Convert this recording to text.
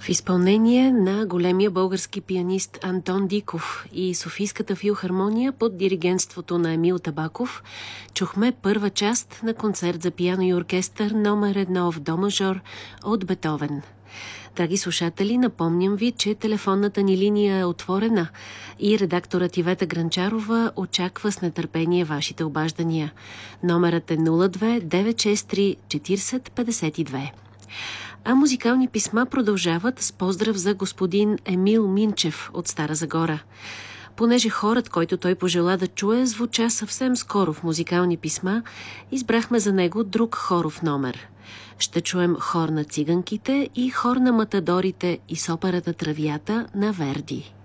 В изпълнение на големия български пианист Антон Диков и Софийската филхармония под диригентството на Емил Табаков чухме първа част на концерт за пиано и оркестър номер 1 в до мажор от Бетовен. Драги слушатели, напомням ви, че телефонната ни линия е отворена и редакторът Ивета Гранчарова очаква с нетърпение вашите обаждания. Номерът е 02 963 40 52. А музикални писма продължават с поздрав за господин Емил Минчев от Стара Загора. Понеже хорът, който той пожела да чуе, звуча съвсем скоро в музикални писма, избрахме за него друг хоров номер. Ще чуем хор на циганките и хор на матадорите и с операта Травията на Верди.